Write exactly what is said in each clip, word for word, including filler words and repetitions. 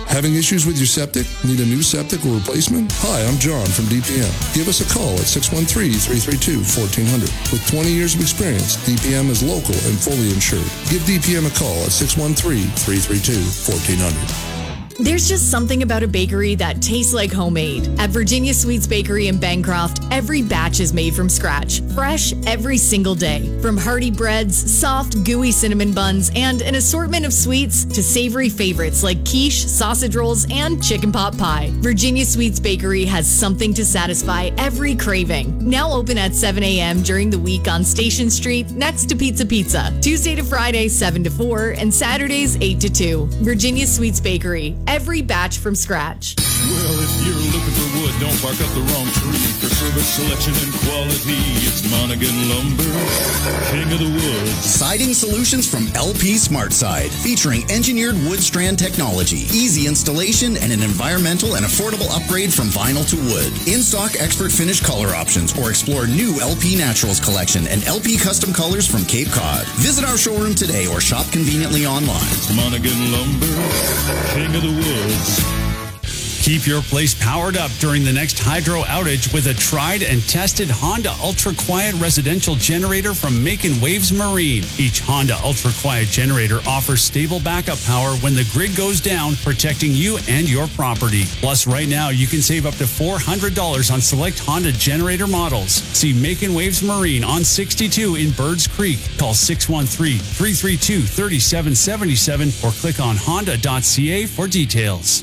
Having issues with your septic? Need a new septic or replacement? Hi, I'm John from D P M. Give us a call at six one three, three three two, one four zero zero. With twenty years of experience, D P M is local and fully insured. Give D P M a call at six one three, three three two, one four zero zero. There's just something about a bakery that tastes like homemade. At Virginia Sweets Bakery in Bancroft, every batch is made from scratch, fresh every single day. From hearty breads, soft, gooey cinnamon buns, and an assortment of sweets to savory favorites like quiche, sausage rolls, and chicken pot pie. Virginia Sweets Bakery has something to satisfy every craving. Now open at seven a.m. during the week on Station Street next to Pizza Pizza. Tuesday to Friday, seven to four, and Saturdays, eight to two. Virginia Sweets Bakery. Every batch from scratch. Well, if you're looking for wood, don't bark up the wrong tree. For service, selection, and quality, it's Monaghan Lumber, king of the woods. Siding solutions from L P SmartSide, featuring engineered wood strand technology, easy installation, and an environmental and affordable upgrade from vinyl to wood. In-stock expert finish color options, or explore new L P Naturals collection and L P custom colors from Cape Cod. Visit our showroom today or shop conveniently online. It's Monaghan Lumber, king of the woods. Keep your place powered up during the next hydro outage with a tried and tested Honda Ultra Quiet residential generator from Making Waves Marine. Each Honda Ultra Quiet generator offers stable backup power when the grid goes down, protecting you and your property. Plus, right now, you can save up to four hundred dollars on select Honda generator models. See Making Waves Marine on sixty-two in Birds Creek. Call six one three, three three two, three seven seven seven or click on honda dot c a for details.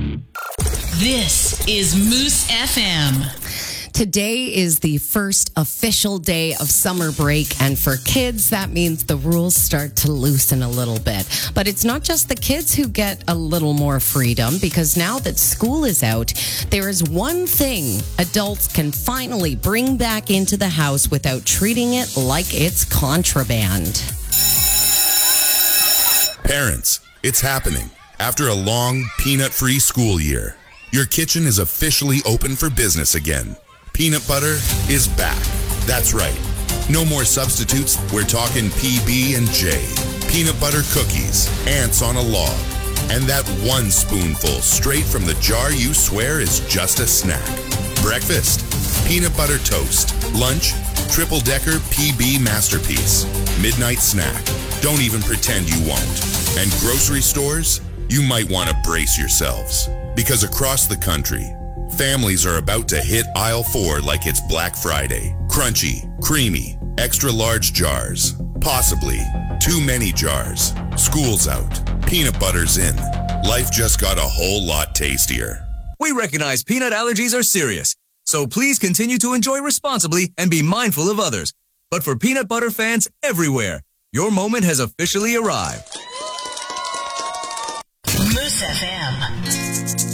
This is Moose F M. Today is the first official day of summer break, and for kids, that means the rules start to loosen a little bit. But it's not just the kids who get a little more freedom, because now that school is out, there is one thing adults can finally bring back into the house without treating it like it's contraband. Parents, it's happening. After a long, peanut-free school year, your kitchen is officially open for business again. Peanut butter is back. That's right. No more substitutes. We're talking P B and J. Peanut butter cookies, ants on a log, and that one spoonful straight from the jar you swear is just a snack. Breakfast, peanut butter toast. Lunch, triple-decker P B masterpiece. Midnight snack. Don't even pretend you won't. And grocery stores, you might want to brace yourselves. Because across the country, families are about to hit aisle four like it's Black Friday. Crunchy, creamy, extra large jars. Possibly too many jars. School's out. Peanut butter's in. Life just got a whole lot tastier. We recognize peanut allergies are serious, so please continue to enjoy responsibly and be mindful of others. But for peanut butter fans everywhere, your moment has officially arrived. Moose F M.